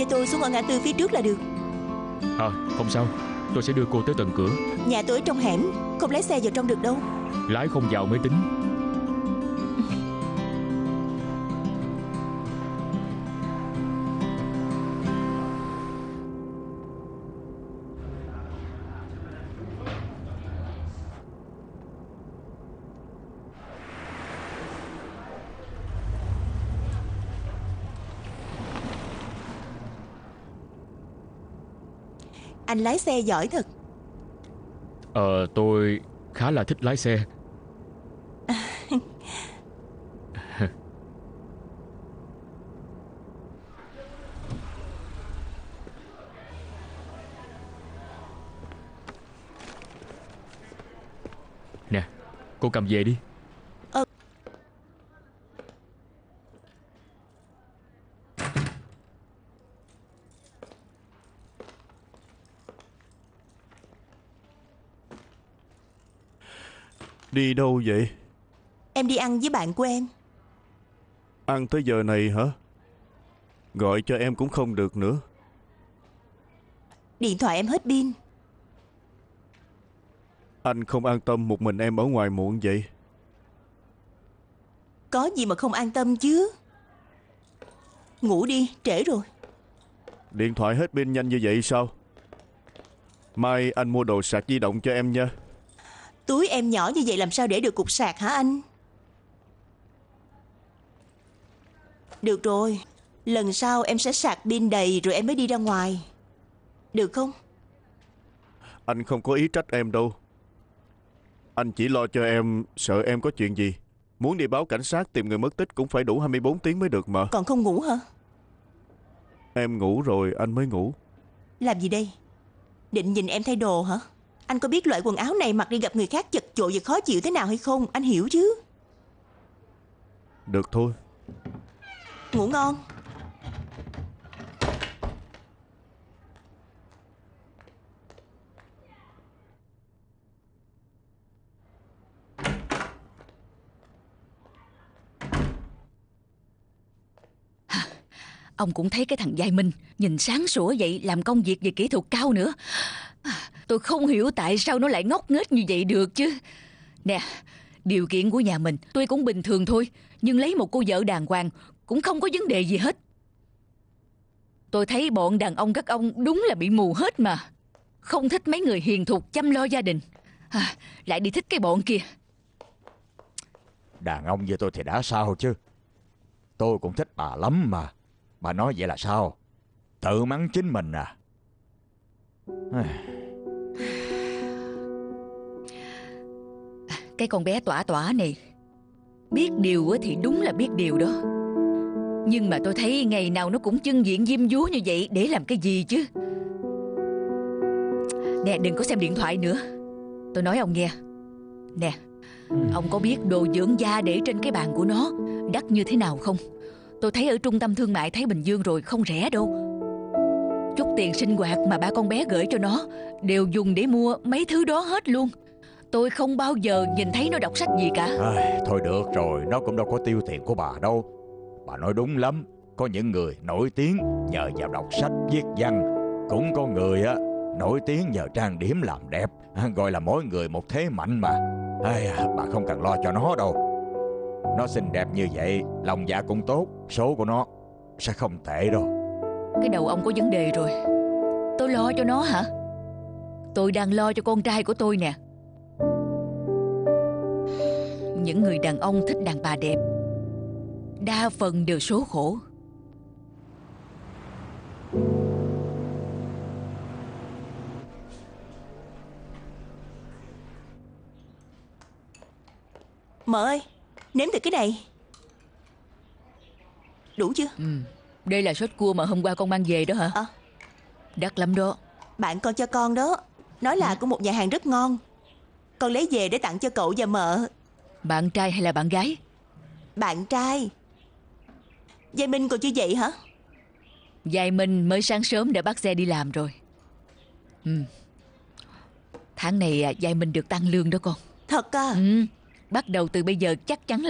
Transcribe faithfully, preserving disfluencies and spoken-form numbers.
cho tôi xuống ở ngã tư phía trước là được. À, không sao, tôi sẽ đưa cô tới tận cửa. Nhà tôi ở trong hẻm, không lái xe vào trong được đâu. Lái không vào mới tính. Anh lái xe giỏi thật. Ờ, tôi khá là thích lái xe. Nè, cô cầm về đi. Ờ. Đi đâu vậy? Em đi ăn với bạn của em. Ăn tới giờ này hả? Gọi cho em cũng không được nữa. Điện thoại em hết pin. Anh không an tâm một mình em ở ngoài muộn vậy. Có gì mà không an tâm chứ. Ngủ đi, trễ rồi. Điện thoại hết pin nhanh như vậy sao? Mai anh mua đồ sạc di động cho em nha. Túi em nhỏ như vậy làm sao để được cục sạc hả anh? Được rồi, lần sau em sẽ sạc pin đầy rồi em mới đi ra ngoài. Được không? Anh không có ý trách em đâu. Anh chỉ lo cho em, sợ em có chuyện gì. Muốn đi báo cảnh sát tìm người mất tích cũng phải đủ hai mươi bốn tiếng mới được mà. Còn không ngủ hả? Em ngủ rồi anh mới ngủ. Làm gì đây? Định nhìn em thay đồ hả? Anh có biết loại quần áo này mặc đi gặp người khác chật chội và khó chịu thế nào hay không? Anh hiểu chứ? Được thôi. Ngủ ngon. Ông cũng thấy cái thằng Giai Minh nhìn sáng sủa vậy, làm công việc về kỹ thuật cao nữa. Tôi không hiểu tại sao nó lại ngốc nghếch như vậy được chứ. Nè, điều kiện của nhà mình tôi cũng bình thường thôi, nhưng lấy một cô vợ đàng hoàng cũng không có vấn đề gì hết. Tôi thấy bọn đàn ông các ông đúng là bị mù hết mà. Không thích mấy người hiền thục chăm lo gia đình, à, lại đi thích cái bọn kia. Đàn ông như tôi thì đã sao chứ. Tôi cũng thích bà lắm mà. Bà nói vậy là sao? Tự mắng chính mình à? Cái con bé Tỏa Tỏa này biết điều thì đúng là biết điều đó, nhưng mà tôi thấy ngày nào nó cũng trưng diện diêm dúa như vậy để làm cái gì chứ. Nè, đừng có xem điện thoại nữa. Tôi nói ông nghe. Nè, ông có biết đồ dưỡng da để trên cái bàn của nó đắt như thế nào không? Tôi thấy ở trung tâm thương mại Thái Bình Dương rồi, không rẻ đâu. Chút tiền sinh hoạt mà ba con bé gửi cho nó đều dùng để mua mấy thứ đó hết luôn. Tôi không bao giờ nhìn thấy nó đọc sách gì cả. À, thôi được rồi, nó cũng đâu có tiêu tiền của bà đâu. Bà nói đúng lắm. Có những người nổi tiếng nhờ vào đọc sách viết văn, cũng có người á nổi tiếng nhờ trang điểm làm đẹp. Gọi là mỗi người một thế mạnh mà. À, bà không cần lo cho nó đâu. Nó xinh đẹp như vậy, lòng dạ cũng tốt, số của nó sẽ không tệ đâu. Cái đầu ông có vấn đề rồi. Tôi lo cho nó hả? Tôi đang lo cho con trai của tôi nè. Những người đàn ông thích đàn bà đẹp đa phần đều số khổ. Mợ ơi, nếm thử cái này. Đủ chưa? Ừ. Đây là sốt cua mà hôm qua con mang về đó hả? À, đắt lắm đó. bạn con cho con đó. Nói là của một nhà hàng rất ngon. Con lấy về để tặng cho cậu và mợ. Bạn trai hay là bạn gái? Bạn trai. Giai Minh còn chưa dậy hả? Giai Minh mới sáng sớm đã bắt xe đi làm rồi. Ừ. Tháng này Giai Minh được tăng lương đó con. Thật à? Ừ. Bắt đầu từ bây giờ chắc chắn